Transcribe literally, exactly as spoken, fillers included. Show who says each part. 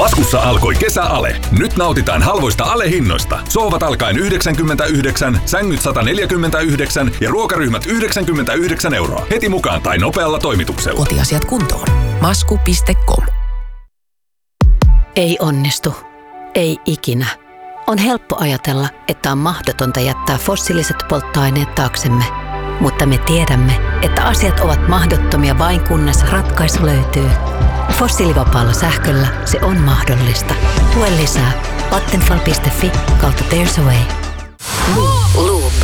Speaker 1: Laskussa alkoi kesäale. Nyt nautitaan halvoista alehinnoista. Sohvat alkaen yhdeksänkymmentäyhdeksän, sängyt sata neljäkymmentäyhdeksän ja ruokaryhmät yhdeksänkymmentäyhdeksän euroa. Heti mukaan tai nopealla toimituksella.
Speaker 2: Kotiasiat kuntoon. Masku piste com.
Speaker 3: Ei onnistu. Ei ikinä. On helppo ajatella, että on mahdotonta jättää fossiiliset polttoaineet taaksemme. Mutta me tiedämme, että asiat ovat mahdottomia vain kunnes ratkaisu löytyy. Fossiilivapaalla sähköllä se on mahdollista. Lue lisää vattenfall piste fi kautta there's a way.